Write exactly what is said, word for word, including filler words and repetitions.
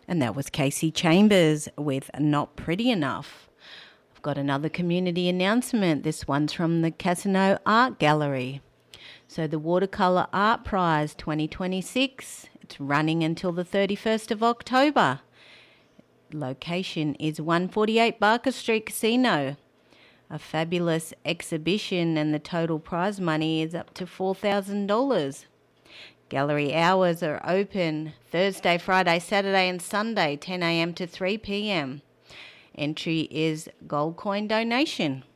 And that was Casey Chambers with Not Pretty Enough. I've got another community announcement. This one's from the Casino Art Gallery. So the Watercolour Art Prize twenty twenty-six, it's running until the thirty-first of October. Location is one forty-eight Barker Street Casino. A fabulous exhibition, and the total prize money is up to four thousand dollars. Gallery hours are open Thursday, Friday, Saturday and Sunday, ten a.m. to three p.m. Entry is gold coin donation.